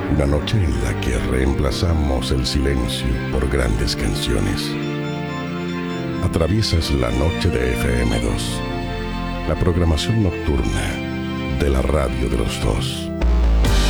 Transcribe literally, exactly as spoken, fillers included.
Una noche en la que reemplazamos el silencio por grandes canciones. Atraviesas la noche de F M dos, la programación nocturna de la radio de los dos.